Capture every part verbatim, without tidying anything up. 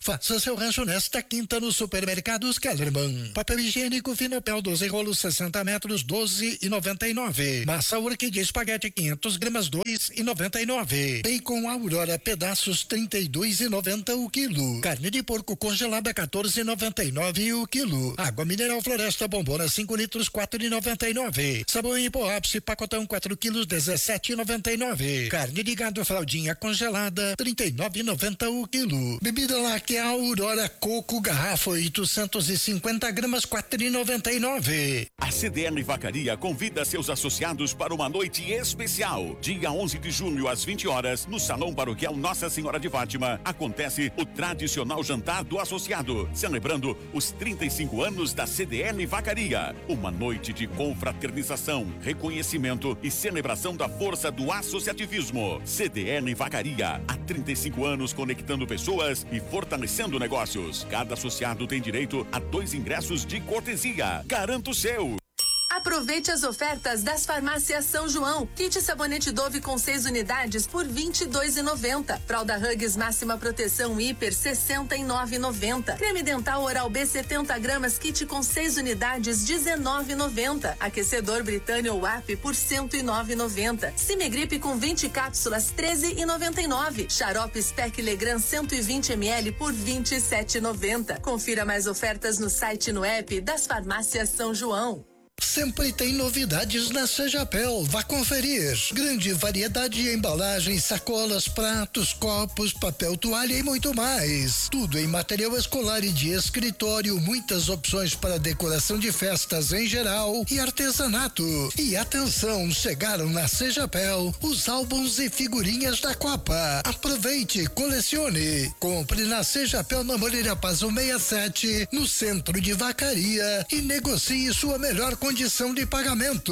Faça seu rancho nesta quinta no Supermercados Kellerman. Papel higiênico Finopel doze rolos sessenta metros, doze e noventa e nove. Massa Orquídea Espaguete quinhentas gramas, dois e noventa e nove. Bacon Aurora pedaços trinta e dois e noventa o quilo. Carne de porco congelada quatorze e noventa e nove o quilo. Água mineral Floresta Bombona cinco litros, quatro e noventa e nove. Sabão em pó ápice pacotão quatro quilos, dezessete e noventa e nove. Carne de gado fraldinha congelada trinta e nove e noventa o quilo. Bebida láctea Aurora Coco garrafa oitocentos e cinquenta gramas, quatro e noventa e nove. A C D N Vacaria convida seus associados para uma noite especial. Dia onze de junho às vinte horas, no Salão Paroquial Nossa Senhora de Fátima, acontece o tradicional jantar do associado, celebrando os trinta e cinco anos da C D N Vacaria. Uma noite de confraternização, reconhecimento e celebração da força do associativismo. C D N Vacaria, há trinta e cinco anos conectando pessoas e fortalecendo negócios. Cada associado tem direito a dois ingressos de cortesia. Garanta o seu. Aproveite as ofertas das farmácias São João. Kit sabonete Dove com seis unidades por vinte e dois reais e noventa centavos. Fralda Huggies máxima proteção hiper sessenta e nove reais e noventa centavos. Creme dental Oral B setenta gramas kit com seis unidades dezenove reais e noventa centavos. Aquecedor Britânia ou A P por cento e nove reais e noventa centavos. Cimegripe com vinte cápsulas treze reais e noventa e nove centavos. Xarope Spec Legrand cento e vinte mililitros por vinte e sete reais e noventa centavos. Confira mais ofertas no site e no app das farmácias São João. Sempre tem novidades na Sejapel. Vá conferir. Grande variedade de embalagens, sacolas, pratos, copos, papel toalha e muito mais. Tudo em material escolar e de escritório. Muitas opções para decoração de festas em geral e artesanato. E atenção, chegaram na Sejapel os álbuns e figurinhas da Copa. Aproveite, colecione. Compre na Sejapel na Moreira Paz sessenta e sete, no centro de Vacaria, e negocie sua melhor condição de pagamento.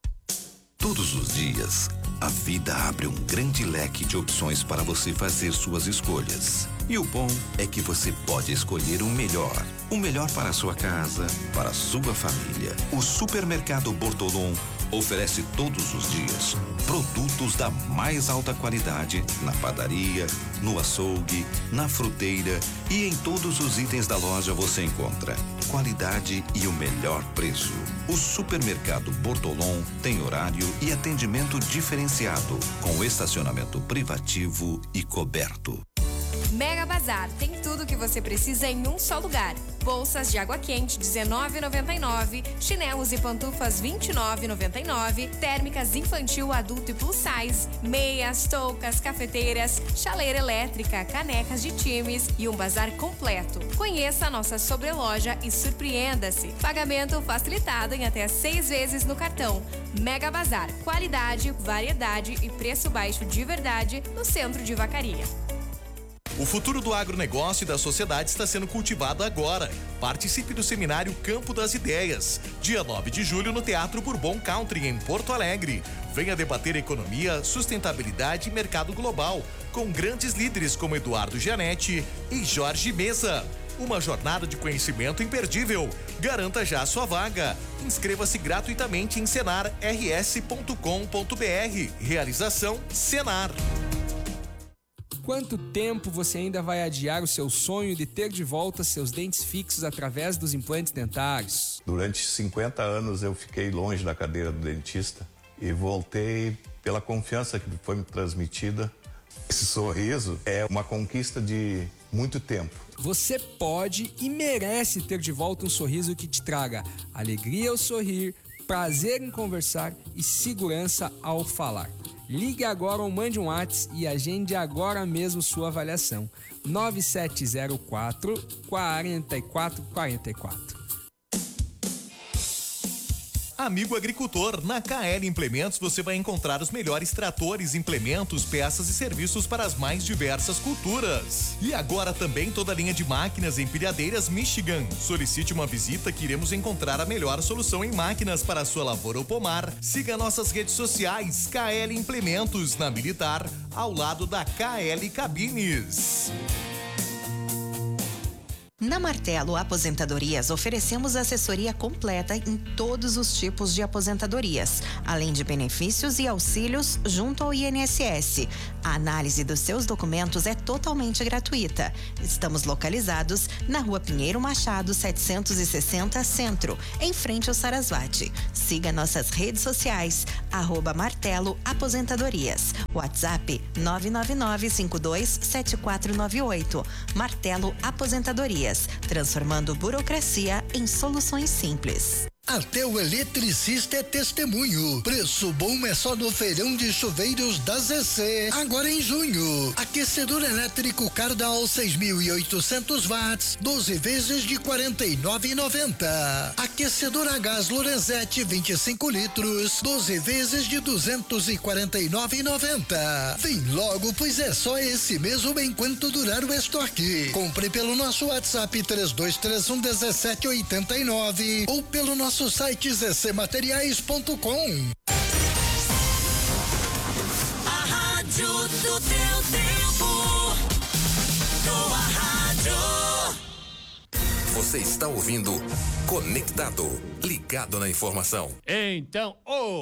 Todos os dias, a vida abre um grande leque de opções para você fazer suas escolhas. E o bom é que você pode escolher o melhor. O melhor para a sua casa, para a sua família. O Supermercado Bortolom oferece todos os dias produtos da mais alta qualidade na padaria, no açougue, na fruteira e em todos os itens da loja você encontra qualidade e o melhor preço. O Supermercado Bortolom tem horário e atendimento diferenciado, com estacionamento privativo e coberto. Mega Bazar tem tudo o que você precisa em um só lugar. Bolsas de água quente dezenove reais e noventa e nove centavos, chinelos e pantufas vinte e nove reais e noventa e nove centavos, térmicas infantil, adulto e plus size, meias, toucas, cafeteiras, chaleira elétrica, canecas de times e um bazar completo. Conheça a nossa sobreloja e surpreenda-se. Pagamento facilitado em até seis vezes no cartão. Mega Bazar, qualidade, variedade e preço baixo de verdade no centro de Vacaria. O futuro do agronegócio e da sociedade está sendo cultivado agora. Participe do seminário Campo das Ideias, dia nove de julho no Teatro Bourbon Country, em Porto Alegre. Venha debater economia, sustentabilidade e mercado global, com grandes líderes como Eduardo Gianetti e Jorge Mesa. Uma jornada de conhecimento imperdível. Garanta já a sua vaga. Inscreva-se gratuitamente em senar r s ponto com ponto b r. Realização Senar. Quanto tempo você ainda vai adiar o seu sonho de ter de volta seus dentes fixos através dos implantes dentários? Durante cinquenta anos eu fiquei longe da cadeira do dentista e voltei pela confiança que foi me transmitida. Esse sorriso é uma conquista de muito tempo. Você pode e merece ter de volta um sorriso que te traga alegria ao sorrir, prazer em conversar e segurança ao falar. Ligue agora ou mande um WhatsApp e agende agora mesmo sua avaliação. nove sete zero quatro, quatro quatro quatro quatro. Amigo agricultor, na K L Implementos você vai encontrar os melhores tratores, implementos, peças e serviços para as mais diversas culturas. E agora também toda a linha de máquinas e empilhadeiras Michigan. Solicite uma visita que iremos encontrar a melhor solução em máquinas para a sua lavoura ou pomar. Siga nossas redes sociais, K L Implementos, na Militar, ao lado da K L Cabines. Na Martelo Aposentadorias, oferecemos assessoria completa em todos os tipos de aposentadorias, além de benefícios e auxílios junto ao I N S S. A análise dos seus documentos é totalmente gratuita. Estamos localizados na Rua Pinheiro Machado, setecentos e sessenta, Centro, em frente ao Sarasvati. Siga nossas redes sociais, arroba Martelo Aposentadorias. WhatsApp nove nove nove cinco dois sete quatro nove oito. Martelo Aposentadorias, transformando burocracia em soluções simples. Até o eletricista é testemunho. Preço bom é só no feirão de chuveiros da Z C. Agora em junho. Aquecedor elétrico Cardal seis mil e oitocentos watts, doze vezes de quarenta e nove reais e noventa centavos. Aquecedor a gás Lorenzetti vinte e cinco litros, doze vezes de duzentos e quarenta e nove reais e noventa centavos. Vem logo, pois é só esse mesmo enquanto durar o estoque. Compre pelo nosso WhatsApp três dois três um um sete oito nove ou pelo nosso site z c materiais ponto com. A rádio do teu tempo. Tua rádio. Você está ouvindo Conectado, ligado na informação. Então,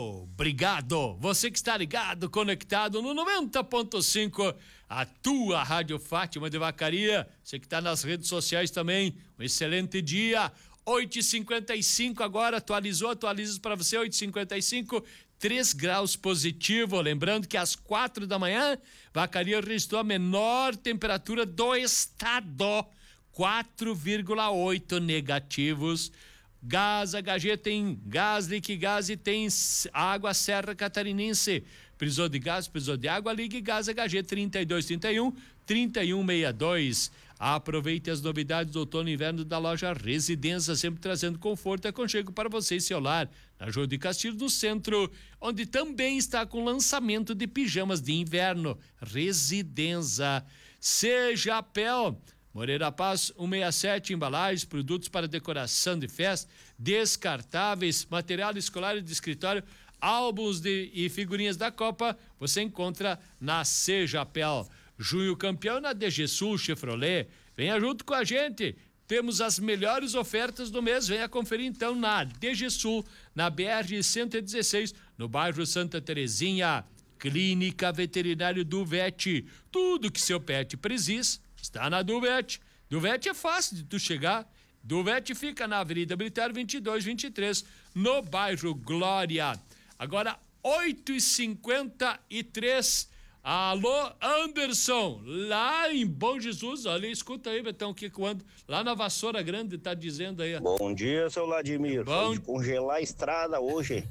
obrigado. Você que está ligado, conectado no noventa ponto cinco, a tua Rádio Fátima de Vacaria. Você que está nas redes sociais também, um excelente dia. oito e cinquenta e cinco agora, atualizou, atualiza para você, oito e cinquenta e cinco, três graus positivo. Lembrando que às quatro da manhã, Vacaria registrou a menor temperatura do estado, quatro vírgula oito negativos. Gás H G tem gás, Liquigás e tem água Serra Catarinense. Precisou de gás, precisou de água, ligue Gás H G trinta e dois trinta e um, trinta e um sessenta e dois. Aproveite as novidades do outono e inverno da loja Residência, sempre trazendo conforto e aconchego para você e seu lar. Na Jô de Castilhos, no centro, onde também está com lançamento de pijamas de inverno. Residência. Seja Pel. Moreira Paz, cento e sessenta e sete, embalagens, produtos para decoração de festa, descartáveis, material escolar e de escritório, álbuns de, e figurinhas da Copa, você encontra na Seja Pel. Junho campeão na D G Sul Chevrolet. Venha junto com a gente. Temos as melhores ofertas do mês. Venha conferir então na D G Sul, na B R cento e dezesseis, no bairro Santa Terezinha. Clínica Veterinário Duvete. Tudo que seu pet precisa está na Duvete. Duvete é fácil de tu chegar. Duvete fica na Avenida Militar vinte e dois vinte e três, no bairro Glória. Agora, oito e cinquenta e três. Alô, Anderson, lá em Bom Jesus, olha, escuta aí, Betão, o que quando lá na Vassoura Grande tá dizendo aí. Bom dia, seu Vladimir. Bom... Foi de congelar a estrada hoje.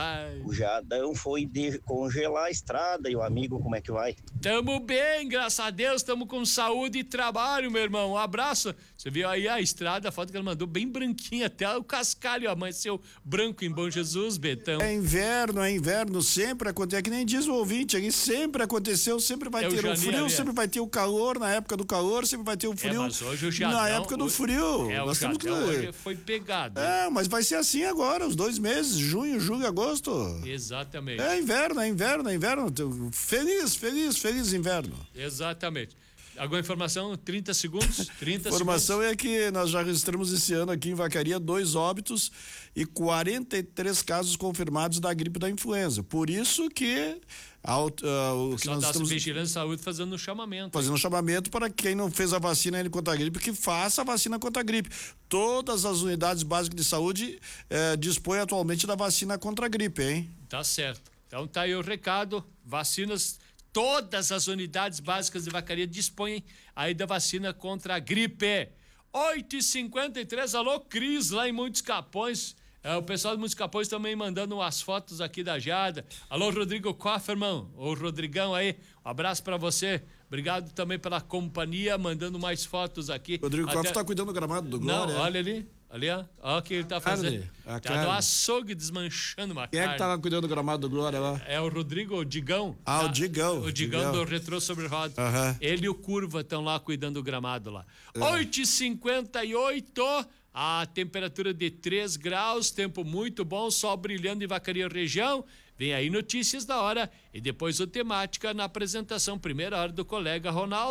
O Jadão foi de congelar a estrada. E o amigo, como é que vai? Tamo bem, graças a Deus, tamo com saúde e trabalho, meu irmão. Um abraço. Você viu aí a estrada, a foto que ele mandou, bem branquinha, até o cascalho amanheceu branco em Bom Jesus, Betão. É inverno, é inverno, sempre acontece, é que nem diz o ouvinte aqui, sempre aconteceu, sempre vai é ter o, o frio, ali. sempre vai ter o calor, na época do calor, sempre vai ter o frio. É, mas hoje o Jadão, na época do o, frio. É, o nós Jadão temos que... hoje foi pegado. É, mas vai ser assim agora, os dois meses, junho, julho, agosto. Exatamente. É inverno, é inverno, é inverno. Feliz, feliz, feliz inverno. Exatamente. Alguma informação? trinta segundos? trinta informação segundos. É que nós já registramos esse ano aqui em Vacaria dois óbitos e quarenta e três casos confirmados da gripe da influenza. Por isso que a, uh, o que nós da estamos Vigilância de Saúde fazendo um chamamento. Fazendo um chamamento para quem não fez a vacina ainda contra a gripe, que faça a vacina contra a gripe. Todas as unidades básicas de saúde eh, dispõem atualmente da vacina contra a gripe, hein? Tá certo. Então tá aí o recado, vacinas. Todas as unidades básicas de Vacaria dispõem aí da vacina contra a gripe. oito e cinquenta e três, alô Cris, lá em Muitos Capões. É, o pessoal de Muitos Capões também mandando umas fotos aqui da Jada. Alô Rodrigo Kofferman, o Rodrigão aí, um abraço pra você. Obrigado também pela companhia, mandando mais fotos aqui. Rodrigo Até... Koffer tá cuidando do gramado do Glória. Não, olha ali. Ali, ó. Olha o que ele tá fazendo. Carne, tá no açougue desmanchando uma Quem carne. é que tá lá cuidando do gramado do Glória lá? É o Rodrigo, o Digão. Ah, tá? o Digão. O Digão, Digão. do Retrô Sobre Roda. Uhum. Ele e o Curva estão lá cuidando do gramado lá. É. oito e cinquenta e oito, a temperatura de três graus, tempo muito bom, sol brilhando em Vacaria região. Vem aí notícias da hora e depois o Temática na apresentação, primeira hora do colega Ronaldo.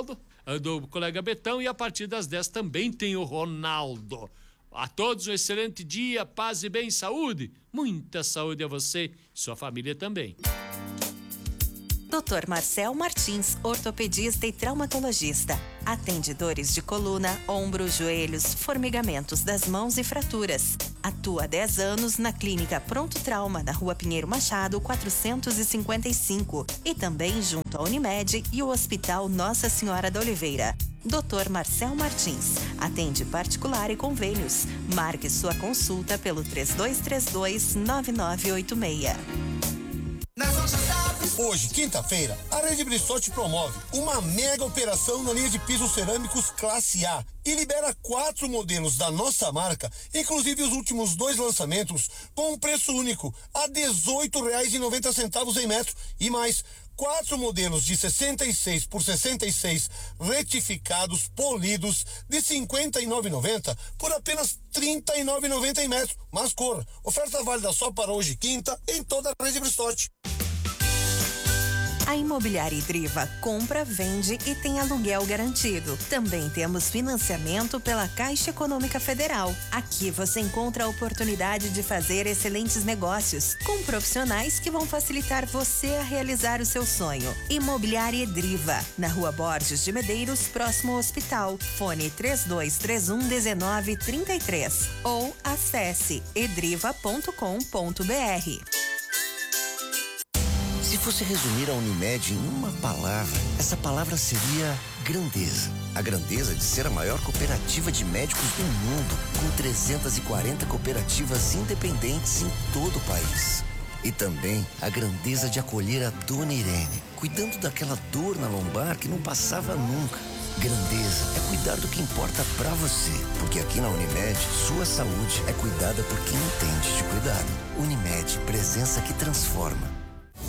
do colega Betão, e a partir das dez também tem o Ronaldo. A todos um excelente dia, paz e bem, saúde, muita saúde a você e sua família também. doutor Marcel Martins, ortopedista e traumatologista. Atende dores de coluna, ombro, joelhos, formigamentos das mãos e fraturas. Atua há dez anos na Clínica Pronto Trauma, na Rua Pinheiro Machado, quatrocentos e cinquenta e cinco. E também junto à Unimed e o Hospital Nossa Senhora da Oliveira. doutor Marcel Martins. Atende particular e convênios. Marque sua consulta pelo três dois três dois, nove nove oito seis. Hoje, quinta-feira, a Rede Bristol promove uma mega operação na linha de pisos cerâmicos classe A e libera quatro modelos da nossa marca, inclusive os últimos dois lançamentos, com um preço único a dezoito reais e noventa centavos em metro e mais quatro modelos de sessenta e seis por sessenta e seis retificados, polidos, de cinquenta e nove reais e noventa centavos por apenas trinta e nove reais e noventa centavos em metro. Mas corra, oferta válida só para hoje, quinta, em toda a Rede Bristol. A Imobiliária Idriva compra, vende e tem aluguel garantido. Também temos financiamento pela Caixa Econômica Federal. Aqui você encontra a oportunidade de fazer excelentes negócios com profissionais que vão facilitar você a realizar o seu sonho. Imobiliária Idriva, na Rua Borges de Medeiros, próximo ao hospital. Fone três dois três um, um nove três três ou acesse edriva ponto com ponto b r. Se fosse resumir a Unimed em uma palavra, essa palavra seria grandeza. A grandeza de ser a maior cooperativa de médicos do mundo, com trezentas e quarenta cooperativas independentes em todo o país. E também a grandeza de acolher a Dona Irene, cuidando daquela dor na lombar que não passava nunca. Grandeza é cuidar do que importa pra você, porque aqui na Unimed, sua saúde é cuidada por quem entende de cuidado. Unimed, presença que transforma.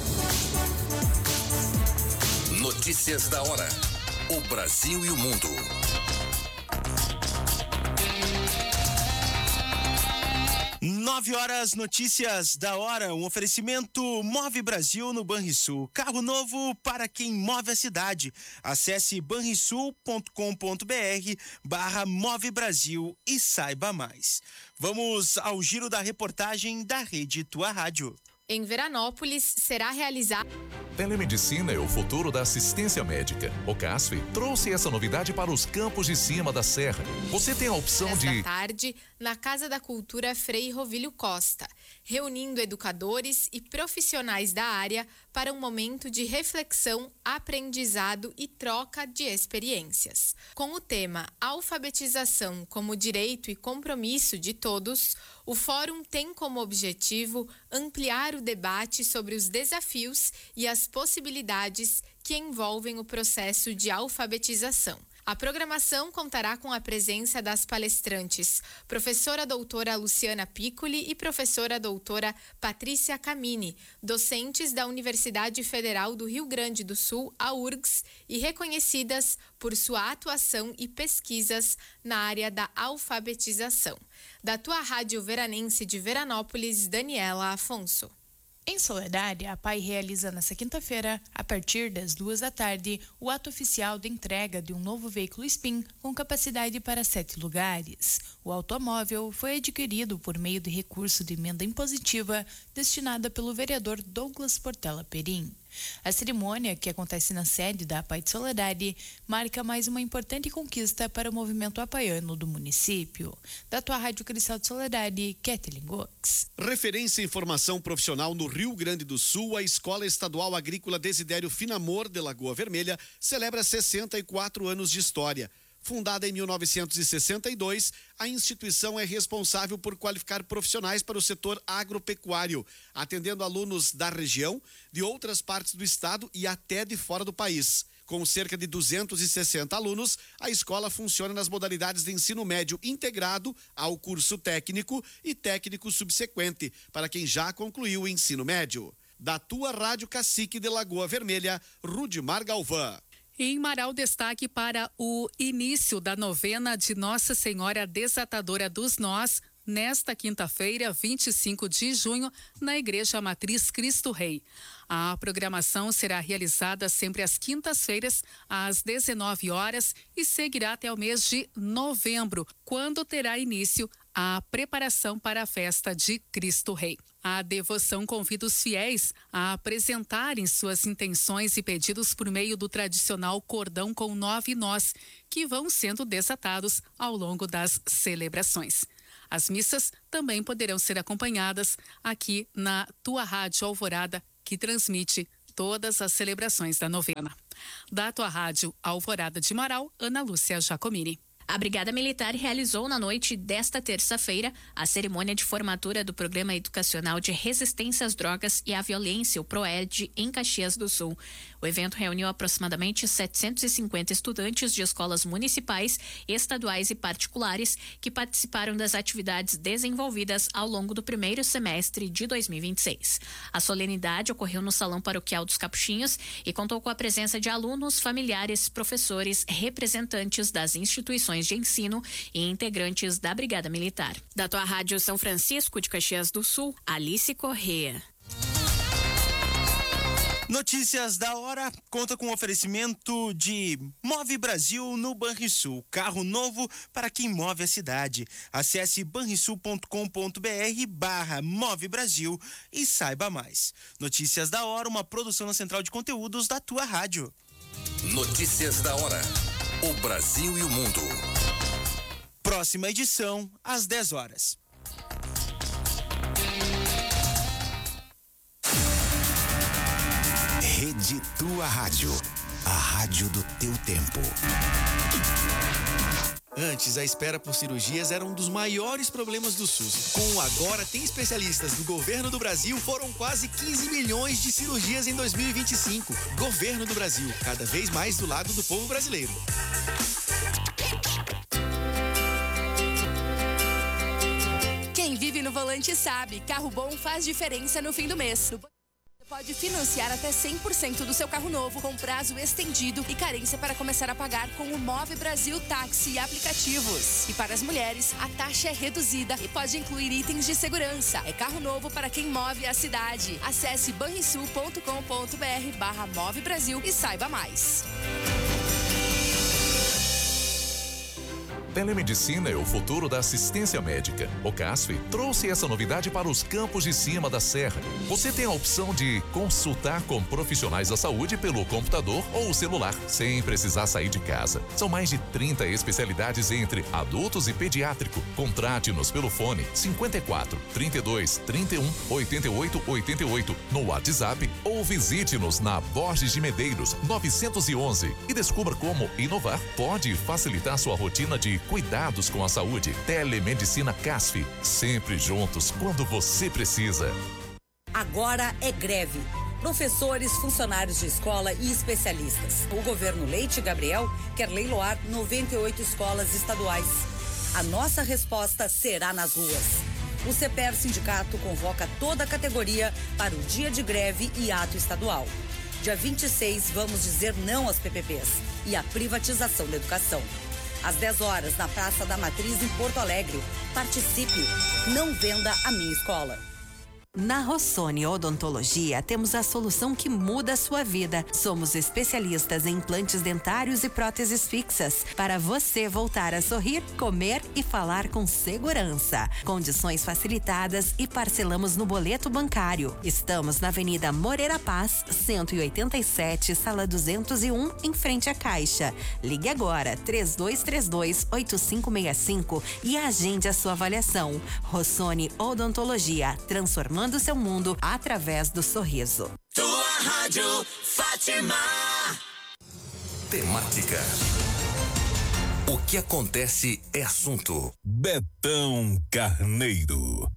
Notícias da hora. O Brasil e o mundo. Nove horas, notícias da hora. Um oferecimento Move Brasil no Banrisul. Carro novo para quem move a cidade. Acesse banrisul ponto com ponto b r barra Move Brasil e saiba mais. Vamos ao giro da reportagem da Rede Tua Rádio. Em Veranópolis, será realizado... Telemedicina é o futuro da assistência médica. O CASF trouxe essa novidade para os campos de cima da serra. Você tem a opção Nesta de... tarde, na Casa da Cultura Frei Rovílio Costa, reunindo educadores e profissionais da área para um momento de reflexão, aprendizado e troca de experiências. Com o tema Alfabetização como direito e compromisso de todos, o fórum tem como objetivo ampliar o debate sobre os desafios e as possibilidades que envolvem o processo de alfabetização. A programação contará com a presença das palestrantes professora doutora Luciana Piccoli e professora doutora Patrícia Camini, docentes da Universidade Federal do Rio Grande do Sul, a U R G S, e reconhecidas por sua atuação e pesquisas na área da alfabetização. Da Tua Rádio Veranense de Veranópolis, Daniela Afonso. Em Soledade, a P A I realiza nesta quinta-feira, a partir das duas da tarde, o ato oficial de entrega de um novo veículo Spin com capacidade para sete lugares. O automóvel foi adquirido por meio de recurso de emenda impositiva destinada pelo vereador Douglas Portela Perim. A cerimônia, que acontece na sede da A P A I de Soledade, marca mais uma importante conquista para o movimento apaiano do município. Da Tua Rádio Cristal de Soledade, Kathleen Gox. Referência em formação profissional no Rio Grande do Sul, a Escola Estadual Agrícola Desidério Finamor de Lagoa Vermelha celebra sessenta e quatro anos de história. Fundada em mil novecentos e sessenta e dois, a instituição é responsável por qualificar profissionais para o setor agropecuário, atendendo alunos da região, de outras partes do estado e até de fora do país. Com cerca de duzentos e sessenta alunos, a escola funciona nas modalidades de ensino médio integrado ao curso técnico e técnico subsequente, para quem já concluiu o ensino médio. Da Tua Rádio Cacique de Lagoa Vermelha, Rudimar Galvão. Em Marau, destaque para o início da novena de Nossa Senhora Desatadora dos Nós, nesta quinta-feira, vinte e cinco de junho, na Igreja Matriz Cristo Rei. A programação será realizada sempre às quintas-feiras, às dezenove horas, e seguirá até o mês de novembro, quando terá início a preparação para a festa de Cristo Rei. A devoção convida os fiéis a apresentarem suas intenções e pedidos por meio do tradicional cordão com nove nós, que vão sendo desatados ao longo das celebrações. As missas também poderão ser acompanhadas aqui na Tua Rádio Alvorada, que transmite todas as celebrações da novena. Da Tua Rádio Alvorada de Marau, Ana Lúcia Giacomini. A Brigada Militar realizou na noite desta terça-feira a cerimônia de formatura do Programa Educacional de Resistência às Drogas e à Violência, o PROED, em Caxias do Sul. O evento reuniu aproximadamente setecentos e cinquenta estudantes de escolas municipais, estaduais e particulares que participaram das atividades desenvolvidas ao longo do primeiro semestre de dois mil e vinte e seis. A solenidade ocorreu no Salão Paroquial dos Capuchinhos e contou com a presença de alunos, familiares, professores, representantes das instituições de ensino e integrantes da Brigada Militar. Da Tua Rádio São Francisco de Caxias do Sul, Alice Corrêa. Notícias da hora conta com oferecimento de Move Brasil no Banrisul. Carro novo para quem move a cidade. Acesse banrisul.com.br barra Move Brasil e saiba mais. Notícias da hora, uma produção na Central de Conteúdos da Tua Rádio. Notícias da hora. O Brasil e o mundo. Próxima edição, às dez horas. Rede Tua Rádio. A rádio do teu tempo. Antes, a espera por cirurgias era um dos maiores problemas do SUS. Com o Agora Tem Especialistas do Governo do Brasil, foram quase quinze milhões de cirurgias em dois mil e vinte e cinco. Governo do Brasil, cada vez mais do lado do povo brasileiro. Quem vive no volante sabe, carro bom faz diferença no fim do mês. Pode financiar até cem por cento do seu carro novo com prazo estendido e carência para começar a pagar com o Move Brasil Táxi e aplicativos. E para as mulheres, a taxa é reduzida e pode incluir itens de segurança. É carro novo para quem move a cidade. Acesse banrisul.com.br barra Move Brasil e saiba mais. Telemedicina é o futuro da assistência médica. O CASF trouxe essa novidade para os campos de cima da serra. Você tem a opção de consultar com profissionais da saúde pelo computador ou celular, sem precisar sair de casa. São mais de trinta especialidades entre adultos e pediátrico. Contrate-nos pelo fone cinquenta e quatro, trinta e dois, trinta e um, oitenta e oito, oitenta e oito no WhatsApp ou visite-nos na Borges de Medeiros novecentos e onze e descubra como inovar pode facilitar sua rotina de cuidados com a saúde. Telemedicina CASF, sempre juntos quando você precisa. Agora é greve. Professores, funcionários de escola e especialistas. O governo Leite Gabriel quer leiloar noventa e oito escolas estaduais. A nossa resposta será nas ruas. O CEPER Sindicato convoca toda a categoria para o dia de greve e ato estadual. Dia vinte e seis, vamos dizer não às P P Ps e à privatização da educação. Às dez horas, na Praça da Matriz, em Porto Alegre. Participe. Não venda a minha escola. Na Rossoni Odontologia, temos a solução que muda a sua vida. Somos especialistas em implantes dentários e próteses fixas, para você voltar a sorrir, comer e falar com segurança. Condições facilitadas e parcelamos no boleto bancário. Estamos na Avenida Moreira Paz, cento e oitenta e sete, sala duzentos e um, em frente à Caixa. Ligue agora, três dois três dois, oito cinco seis cinco e agende a sua avaliação. Rossoni Odontologia, transformando o seu mundo através do sorriso. Tua Rádio Fátima. Temática. O que acontece é assunto. Betão Carneiro.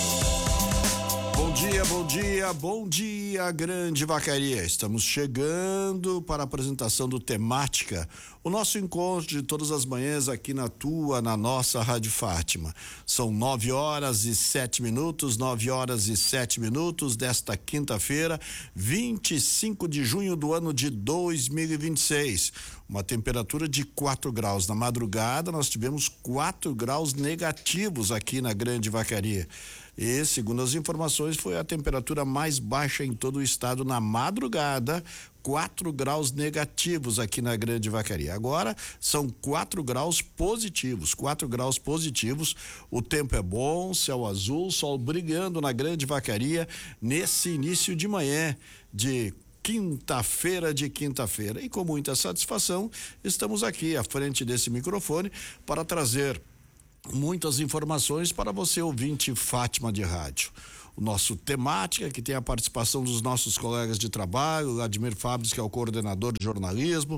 Bom dia, bom dia, bom dia, Grande Vacaria. Estamos chegando para a apresentação do Temática, o nosso encontro de todas as manhãs aqui na tua, na nossa Rádio Fátima. São nove horas e sete minutos, nove horas e sete minutos desta quinta-feira, vinte e cinco de junho do ano de dois mil e vinte e seis. uma temperatura de quatro graus. Na madrugada nós tivemos quatro graus negativos aqui na Grande Vacaria. E, segundo as informações, foi a temperatura mais baixa em todo o estado na madrugada, quatro graus negativos aqui na Grande Vacaria. Agora são quatro graus positivos, quatro graus positivos. O tempo é bom, céu azul, sol brilhando na Grande Vacaria nesse início de manhã de quinta-feira de quinta-feira. E com muita satisfação, estamos aqui à frente desse microfone para trazer muitas informações para você, ouvinte Fátima de rádio. O nosso temática, que tem a participação dos nossos colegas de trabalho, Vladimir Fábio, que é o coordenador de jornalismo,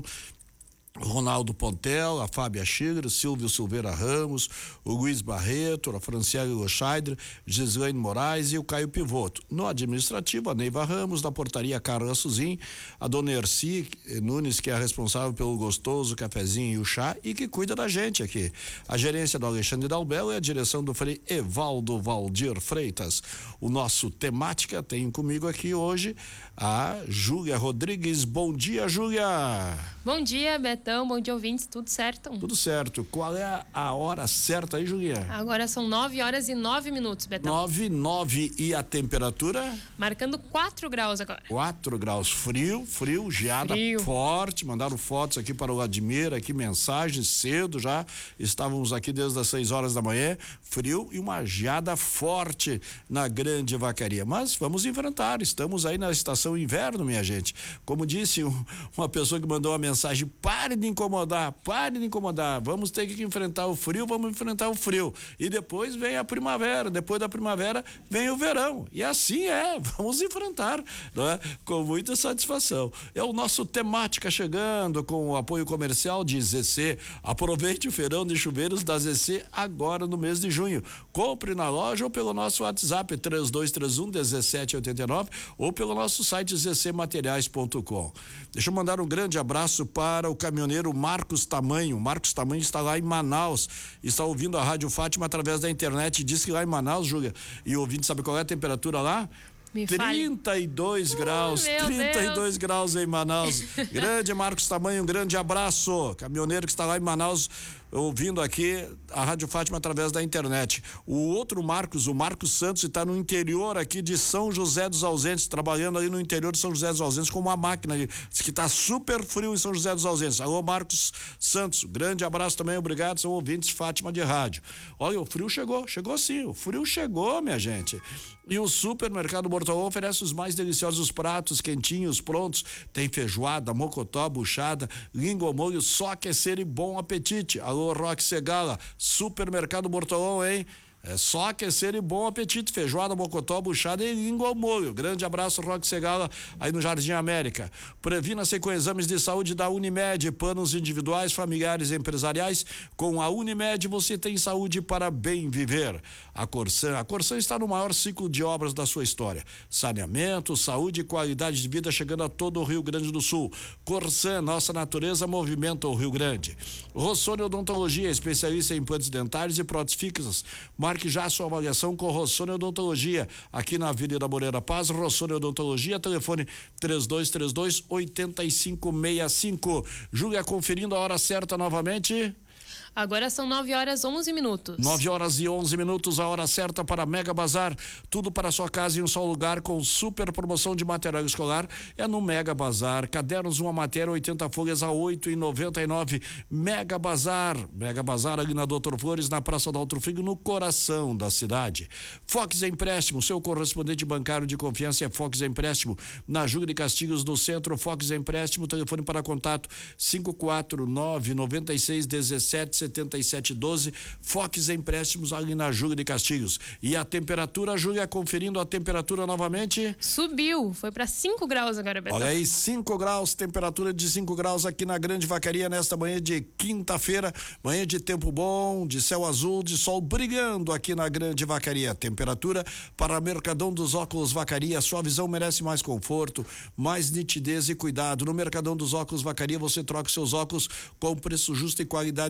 Ronaldo Pontel, a Fábia Schiller, Silvio Silveira Ramos, o Luiz Barreto, a Franciele Loscheider, Gislaine Moraes e o Caio Pivoto. No administrativo, a Neiva Ramos, da portaria Carla Suzin, a dona Erci Nunes, que é a responsável pelo gostoso cafezinho e o chá e que cuida da gente aqui. A gerência do Alexandre Dalbel e a direção do Frei Evaldo Valdir Freitas. O nosso temática tem comigo aqui hoje a Júlia Rodrigues. Bom dia, Júlia! Bom dia, Betão, bom dia, ouvintes, tudo certo? Tudo certo. Qual é a hora certa aí, Julia? Agora são nove horas e nove minutos, Betão. Nove, nove e a temperatura? Marcando quatro graus agora. Quatro graus, frio, frio, geada frio. Forte, mandaram fotos aqui para o Vladimir, aqui mensagens cedo já, estávamos aqui desde as seis horas da manhã, frio e uma geada forte na Grande Vacaria, mas vamos enfrentar, estamos aí na estação inverno, minha gente. Como disse um, uma pessoa que mandou uma mensagem, pare de incomodar, pare de incomodar, vamos ter que enfrentar o frio, vamos enfrentar o frio, e depois vem a primavera, depois da primavera vem o verão, e assim é, vamos enfrentar, não é? Com muita satisfação. É o nosso temática chegando com o apoio comercial de Z C. Aproveite o feirão de chuveiros da Z C agora no mês de junho. Compre na loja ou pelo nosso WhatsApp três dois três um, um sete oito nove ou pelo nosso site z c materiais ponto com. Deixa eu mandar um grande abraço para o caminhoneiro Marcos Tamanho. Marcos Tamanho está lá em Manaus, está ouvindo a Rádio Fátima através da internet, diz que lá em Manaus, Júlia, e o ouvinte sabe qual é a temperatura lá? Me trinta e dois fale. Graus, oh, trinta e dois graus em Manaus. Grande Marcos Tamanho, um grande abraço. Caminhoneiro que está lá em Manaus, ouvindo aqui a Rádio Fátima através da internet. O outro Marcos, o Marcos Santos, está no interior aqui de São José dos Ausentes, trabalhando ali no interior de São José dos Ausentes com uma máquina. Diz que está super frio em São José dos Ausentes. Alô, Marcos Santos, grande abraço também, obrigado, são ouvintes Fátima de rádio. Olha, o frio chegou, chegou sim, o frio chegou, minha gente. E o Supermercado Bortolão oferece os mais deliciosos pratos, quentinhos, prontos. Tem feijoada, mocotó, buchada, língua ao molho, só aquecer e bom apetite. Alô, Roque Segala, Supermercado Bortolão, hein? É só aquecer e bom apetite, feijoada, mocotó, buchada e língua ao molho. Grande abraço, Roque Segala, aí no Jardim América. Previna-se com exames de saúde da Unimed, planos individuais, familiares e empresariais. Com a Unimed você tem saúde para bem viver. A Corsan, a Corsan está no maior ciclo de obras da sua história. Saneamento, saúde e qualidade de vida chegando a todo o Rio Grande do Sul. Corsan, nossa natureza movimenta o Rio Grande. Rossoni Odontologia, especialista em implantes dentários e próteses fixas. Marque já a sua avaliação com Rossoni Odontologia, aqui na Avenida Moreira Paz. Rossoni Odontologia, telefone três dois três dois, oito cinco seis cinco. Júlia, conferindo a hora certa novamente. Agora são nove horas onze minutos. nove horas e onze minutos, a hora certa para Mega Bazar. Tudo para sua casa em um só lugar, com super promoção de material escolar. É no Mega Bazar. Cadernos, uma matéria, oitenta folhas a oito e noventa e nove. Mega Bazar. Mega Bazar, ali na Doutor Flores, na Praça do Alto Frigo, no coração da cidade. Fox Empréstimo, seu correspondente bancário de confiança é Fox Empréstimo. Na Júlia de Castilhos, no centro, Fox Empréstimo. Telefone para contato cinco quatro nove, nove seis, um sete, setenta e sete doze. Fox Empréstimos ali na Júlia de Castilhos. E a temperatura, Júlia, conferindo a temperatura novamente. Subiu, foi para cinco graus agora, Betão. Olha aí, cinco graus, temperatura de cinco graus aqui na Grande Vacaria nesta manhã de quinta-feira, manhã de tempo bom, de céu azul, de sol brilhando aqui na Grande Vacaria. Temperatura para Mercadão dos Óculos Vacaria, sua visão merece mais conforto, mais nitidez e cuidado. No Mercadão dos Óculos Vacaria você troca seus óculos com preço justo e qualidade garantida.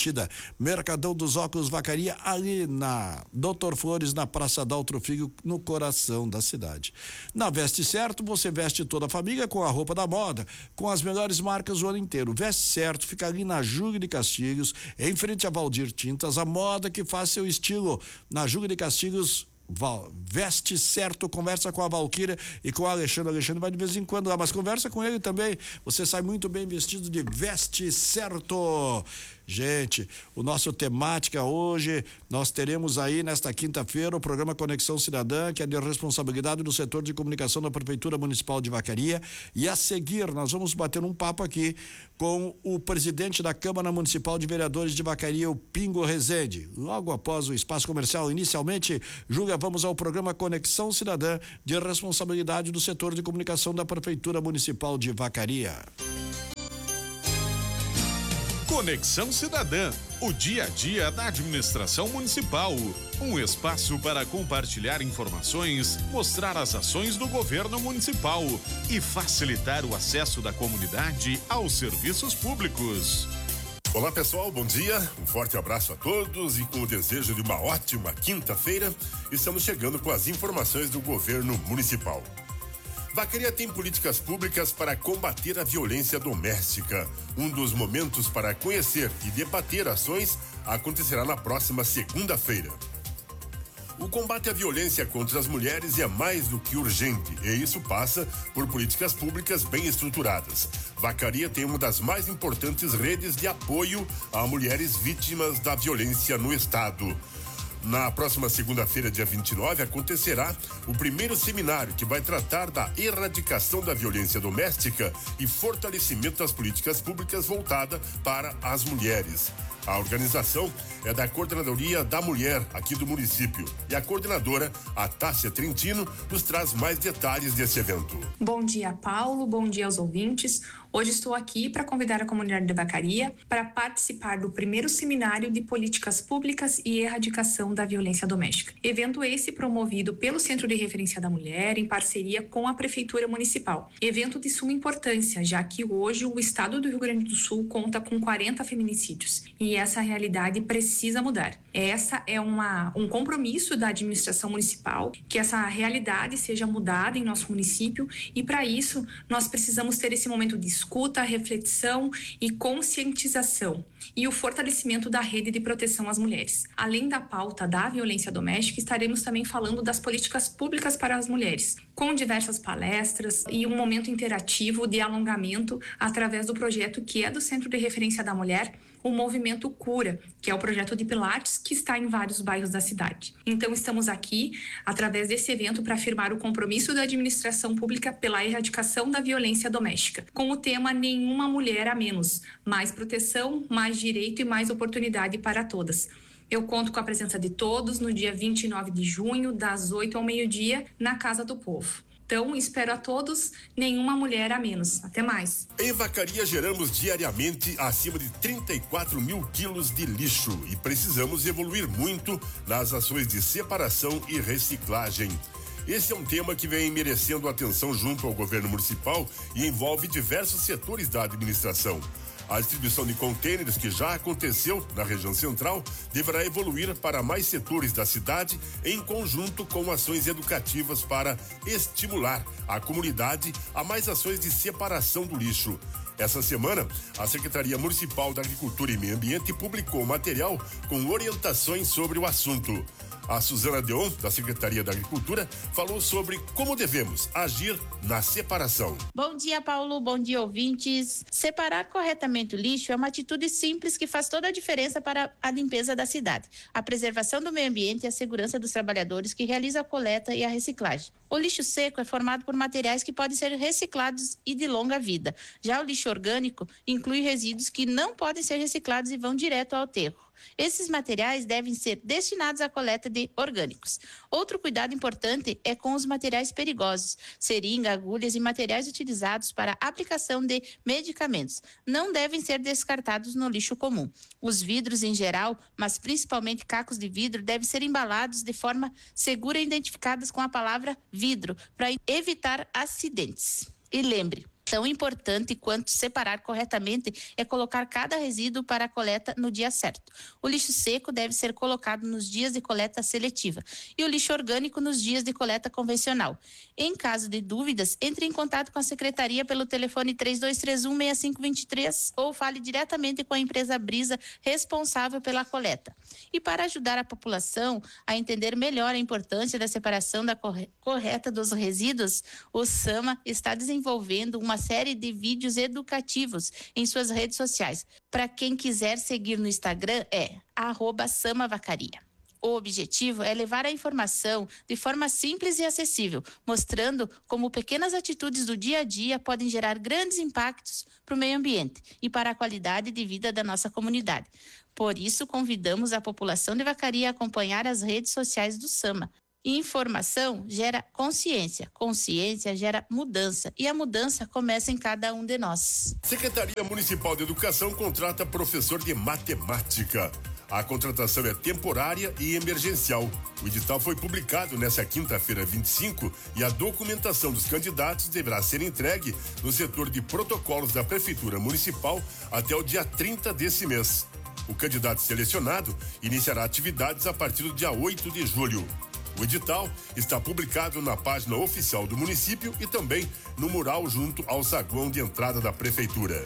divertida. Mercadão dos Óculos Vacaria, ali na Doutor Flores, na Praça Daltro Filho, no coração da cidade. Na Veste Certo, você veste toda a família com a roupa da moda, com as melhores marcas o ano inteiro. Veste Certo fica ali na Júlio de Castilhos, em frente a Valdir Tintas, a moda que faz seu estilo. Na Júlio de Castilhos, Val, Veste Certo, conversa com a Valquíria e com o Alexandre. O Alexandre vai de vez em quando lá, mas conversa com ele também. Você sai muito bem vestido de Veste Certo. Gente, o nosso temática hoje, nós teremos aí nesta quinta-feira o programa Conexão Cidadã, que é de responsabilidade do setor de comunicação da Prefeitura Municipal de Vacaria. E a seguir, nós vamos bater um papo aqui com o presidente da Câmara Municipal de Vereadores de Vacaria, o Pingo Rezende. Logo após o espaço comercial, inicialmente, Júlia, vamos ao programa Conexão Cidadã, de responsabilidade do setor de comunicação da Prefeitura Municipal de Vacaria. Conexão Cidadã, o dia a dia da administração municipal. Um espaço para compartilhar informações, mostrar as ações do governo municipal e facilitar o acesso da comunidade aos serviços públicos. Olá pessoal, bom dia, um forte abraço a todos e com o desejo de uma ótima quinta-feira, estamos chegando com as informações do governo municipal. Vacaria tem políticas públicas para combater a violência doméstica. Um dos momentos para conhecer e debater ações acontecerá na próxima segunda-feira. O combate à violência contra as mulheres é mais do que urgente, e isso passa por políticas públicas bem estruturadas. Vacaria tem uma das mais importantes redes de apoio a mulheres vítimas da violência no estado. Na próxima segunda-feira, dia vinte e nove, acontecerá o primeiro seminário que vai tratar da erradicação da violência doméstica e fortalecimento das políticas públicas voltada para as mulheres. A organização é da Coordenadoria da Mulher aqui do município e a coordenadora, a Tássia Trentino, nos traz mais detalhes desse evento. Bom dia, Paulo. Bom dia aos ouvintes. Hoje estou aqui para convidar a comunidade de Vacaria para participar do primeiro seminário de políticas públicas e erradicação da violência doméstica. Evento esse promovido pelo Centro de Referência da Mulher em parceria com a Prefeitura Municipal. Evento de suma importância, já que hoje o estado do Rio Grande do Sul conta com quarenta feminicídios e essa realidade precisa mudar. Essa é uma, um compromisso da administração municipal, que essa realidade seja mudada em nosso município e para isso nós precisamos ter esse momento de escuta, reflexão e conscientização e o fortalecimento da rede de proteção às mulheres. Além da pauta da violência doméstica, estaremos também falando das políticas públicas para as mulheres, com diversas palestras e um momento interativo de alongamento através do projeto que é do Centro de Referência da Mulher, o Movimento Cura, que é o projeto de Pilates que está em vários bairros da cidade. Então, estamos aqui, através desse evento, para afirmar o compromisso da administração pública pela erradicação da violência doméstica, com o tema Nenhuma Mulher a Menos, mais proteção, mais direito e mais oportunidade para todas. Eu conto com a presença de todos no dia vinte e nove de junho, das oito ao meio-dia, na Casa do Povo. Então, espero a todos, nenhuma mulher a menos. Até mais. Em Vacaria, geramos diariamente acima de trinta e quatro mil quilos de lixo e precisamos evoluir muito nas ações de separação e reciclagem. Esse é um tema que vem merecendo atenção junto ao governo municipal e envolve diversos setores da administração. A distribuição de contêineres, que já aconteceu na região central, deverá evoluir para mais setores da cidade, em conjunto com ações educativas para estimular a comunidade a mais ações de separação do lixo. Essa semana, a Secretaria Municipal da Agricultura e Meio Ambiente publicou material com orientações sobre o assunto. A Suzana Deon, da Secretaria da Agricultura, falou sobre como devemos agir na separação. Bom dia, Paulo. Bom dia, ouvintes. Separar corretamente o lixo é uma atitude simples que faz toda a diferença para a limpeza da cidade, a preservação do meio ambiente e a segurança dos trabalhadores que realizam a coleta e a reciclagem. O lixo seco é formado por materiais que podem ser reciclados e de longa vida. Já o lixo orgânico inclui resíduos que não podem ser reciclados e vão direto ao aterro. Esses materiais devem ser destinados à coleta de orgânicos. Outro cuidado importante é com os materiais perigosos, seringa, agulhas e materiais utilizados para a aplicação de medicamentos. Não devem ser descartados no lixo comum. Os vidros em geral, mas principalmente cacos de vidro, devem ser embalados de forma segura e identificados com a palavra vidro, para evitar acidentes. E lembre, Tão importante quanto separar corretamente é colocar cada resíduo para a coleta no dia certo. O lixo seco deve ser colocado nos dias de coleta seletiva e o lixo orgânico nos dias de coleta convencional. Em caso de dúvidas, entre em contato com a Secretaria pelo telefone três dois três um, seis cinco dois três ou fale diretamente com a empresa Brisa responsável pela coleta. E para ajudar a população a entender melhor a importância da separação da corre- correta dos resíduos, o SAMA está desenvolvendo uma série de vídeos educativos em suas redes sociais. Para quem quiser seguir no Instagram é arroba samavacaria. O objetivo é levar a informação de forma simples e acessível, mostrando como pequenas atitudes do dia a dia podem gerar grandes impactos para o meio ambiente e para a qualidade de vida da nossa comunidade. Por isso, convidamos a população de Vacaria a acompanhar as redes sociais do SAMA. Informação gera consciência, consciência gera mudança e a mudança começa em cada um de nós. Secretaria Municipal de Educação contrata professor de matemática. A contratação é temporária e emergencial. O edital foi publicado nesta quinta-feira, vinte e cinco, e a documentação dos candidatos deverá ser entregue no setor de protocolos da Prefeitura Municipal até o dia trinta desse mês. O candidato selecionado iniciará atividades a partir do dia oito de julho. O edital está publicado na página oficial do município e também no mural junto ao saguão de entrada da Prefeitura.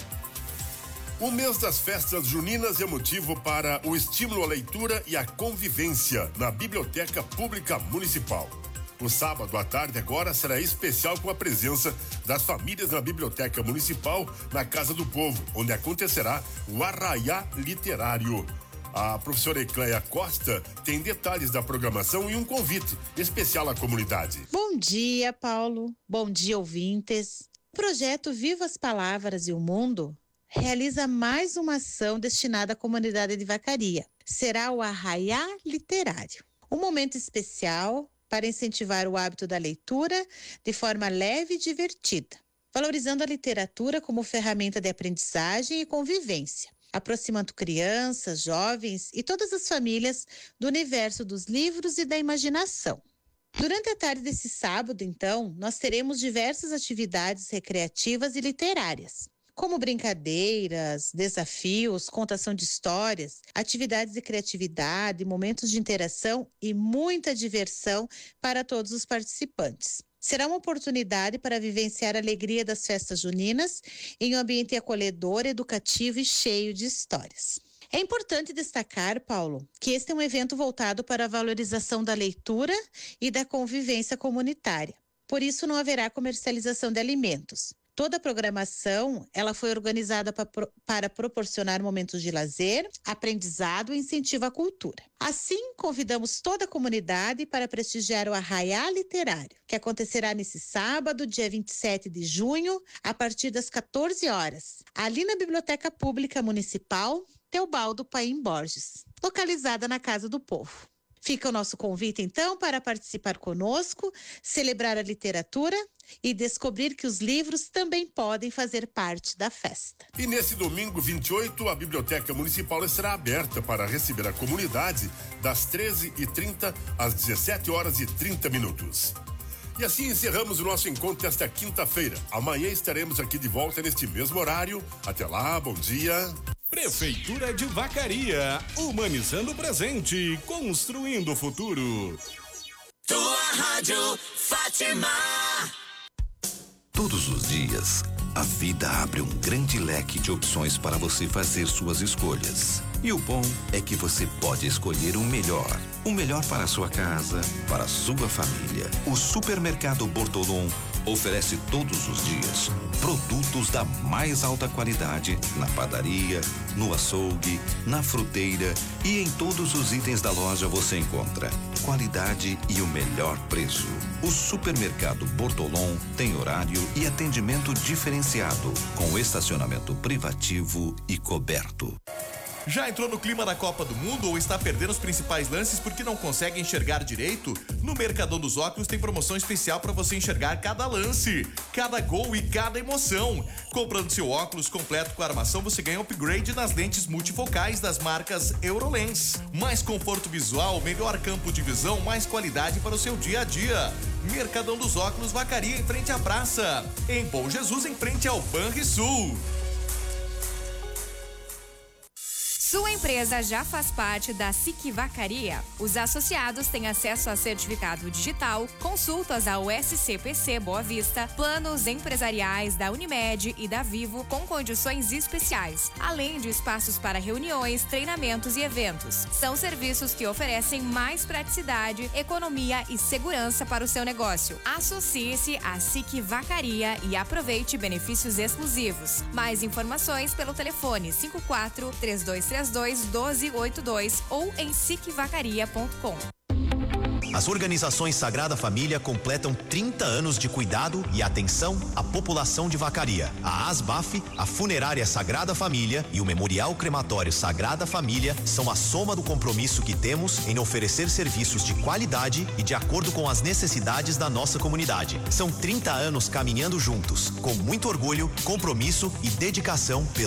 O mês das festas juninas é motivo para o estímulo à leitura e à convivência na Biblioteca Pública Municipal. O sábado à tarde agora será especial com a presença das famílias na Biblioteca Municipal, na Casa do Povo, onde acontecerá o Arraiá Literário. A professora Ecleia Costa tem detalhes da programação e um convite especial à comunidade. Bom dia, Paulo. Bom dia, ouvintes. O projeto Viva as Palavras e o Mundo realiza mais uma ação destinada à comunidade de Vacaria. Será o Arraiá Literário. Um momento especial para incentivar o hábito da leitura de forma leve e divertida, valorizando a literatura como ferramenta de aprendizagem e convivência, aproximando crianças, jovens e todas as famílias do universo dos livros e da imaginação. Durante a tarde desse sábado, então, nós teremos diversas atividades recreativas e literárias, como brincadeiras, desafios, contação de histórias, atividades de criatividade, momentos de interação e muita diversão para todos os participantes. Será uma oportunidade para vivenciar a alegria das festas juninas em um ambiente acolhedor, educativo e cheio de histórias. É importante destacar, Paulo, que este é um evento voltado para a valorização da leitura e da convivência comunitária. Por isso, não haverá comercialização de alimentos. Toda a programação ela foi organizada para, para proporcionar momentos de lazer, aprendizado e incentivo à cultura. Assim, convidamos toda a comunidade para prestigiar o Arraiá Literário, que acontecerá nesse sábado, dia vinte e sete de junho, a partir das quatorze horas, ali na Biblioteca Pública Municipal Teobaldo Paim Borges, localizada na Casa do Povo. Fica o nosso convite, então, para participar conosco, celebrar a literatura e descobrir que os livros também podem fazer parte da festa. E nesse domingo vinte e oito, a Biblioteca Municipal estará aberta para receber a comunidade das treze e trinta às dezessete horas e trinta minutos. E assim encerramos o nosso encontro desta quinta-feira. Amanhã estaremos aqui de volta neste mesmo horário. Até lá, bom dia. Prefeitura de Vacaria, humanizando o presente, construindo o futuro. Tua Rádio Fátima. Todos os dias, a vida abre um grande leque de opções para você fazer suas escolhas. E o bom é que você pode escolher o melhor. O melhor para a sua casa, para a sua família. O Supermercado Bortolom oferece todos os dias produtos da mais alta qualidade na padaria, no açougue, na fruteira e em todos os itens da loja você encontra qualidade e o melhor preço. O Supermercado Bortolom tem horário e atendimento diferenciado, com estacionamento privativo e coberto. Já entrou no clima da Copa do Mundo ou está perdendo os principais lances porque não consegue enxergar direito? No Mercadão dos Óculos tem promoção especial para você enxergar cada lance, cada gol e cada emoção. Comprando seu óculos completo com a armação, você ganha upgrade nas lentes multifocais das marcas Eurolens. Mais conforto visual, melhor campo de visão, mais qualidade para o seu dia a dia. Mercadão dos Óculos Vacaria, em frente à praça. Em Bom Jesus, em frente ao Banrisul. Sua empresa já faz parte da S I C Vacaria. Os associados têm acesso a certificado digital, consultas ao S C P C Boa Vista, planos empresariais da Unimed e da Vivo com condições especiais, além de espaços para reuniões, treinamentos e eventos. São serviços que oferecem mais praticidade, economia e segurança para o seu negócio. Associe-se à S I C Vacaria e aproveite benefícios exclusivos. Mais informações pelo telefone cinco quatro três dois três dois, um dois oito dois ou em sic vacaria ponto com. As organizações Sagrada Família completam trinta anos de cuidado e atenção à população de Vacaria. A ASBAF, a Funerária Sagrada Família e o Memorial Crematório Sagrada Família são a soma do compromisso que temos em oferecer serviços de qualidade e de acordo com as necessidades da nossa comunidade. São trinta anos caminhando juntos, com muito orgulho, compromisso e dedicação pelo